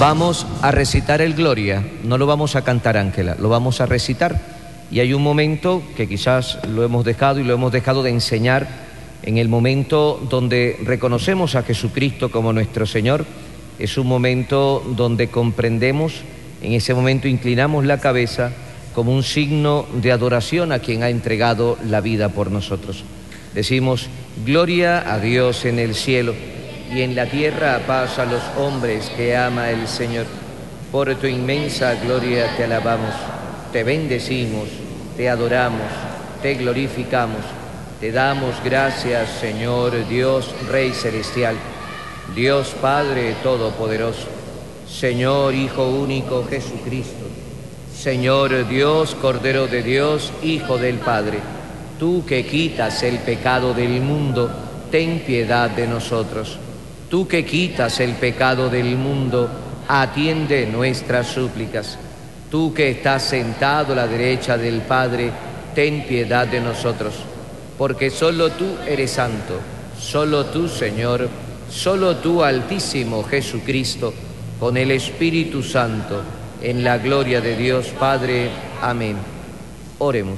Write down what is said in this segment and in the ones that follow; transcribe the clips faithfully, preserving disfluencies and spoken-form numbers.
Vamos a recitar el Gloria, no lo vamos a cantar, Ángela, lo vamos a recitar. Y hay un momento que quizás lo hemos dejado y lo hemos dejado de enseñar, en el momento donde reconocemos a Jesucristo como nuestro Señor. Es un momento donde comprendemos, en ese momento inclinamos la cabeza como un signo de adoración a quien ha entregado la vida por nosotros. Decimos: gloria a Dios en el cielo, y en la tierra paz a los hombres que ama el Señor. Por tu inmensa gloria te alabamos, te bendecimos, te adoramos, te glorificamos, te damos gracias, Señor Dios, Rey celestial, Dios Padre todopoderoso, Señor Hijo único Jesucristo, Señor Dios, Cordero de Dios, Hijo del Padre, tú que quitas el pecado del mundo, ten piedad de nosotros. Tú que quitas el pecado del mundo, atiende nuestras súplicas. Tú que estás sentado a la derecha del Padre, ten piedad de nosotros. Porque solo tú eres santo, solo tú, Señor, solo tú, Altísimo Jesucristo, con el Espíritu Santo, en la gloria de Dios Padre. Amén. Oremos.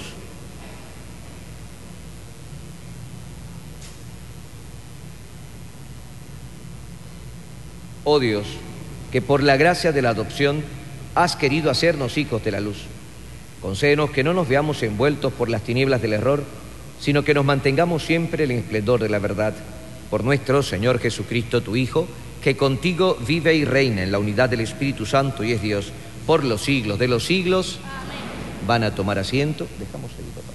Oh Dios, que por la gracia de la adopción has querido hacernos hijos de la luz, concédenos que no nos veamos envueltos por las tinieblas del error, sino que nos mantengamos siempre en el esplendor de la verdad. Por nuestro Señor Jesucristo, tu Hijo, que contigo vive y reina en la unidad del Espíritu Santo y es Dios, por los siglos de los siglos. Amén. Van a tomar asiento. Dejamos el papá.